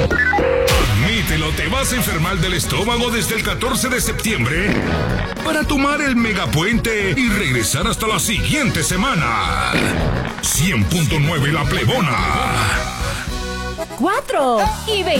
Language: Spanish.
Admítelo, te vas a enfermar del estómago desde el 14 de septiembre para tomar el megapuente y regresar hasta la siguiente semana. 100.9 La Plebona. 4 y 20.